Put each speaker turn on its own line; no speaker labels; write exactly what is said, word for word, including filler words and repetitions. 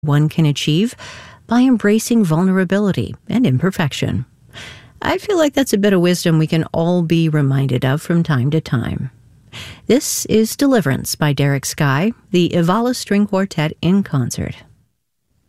one can achieve by embracing vulnerability and imperfection. I feel like that's a bit of wisdom we can all be reminded of from time to time. This is Deliverance by Derek Skye, the Evala String Quartet in concert.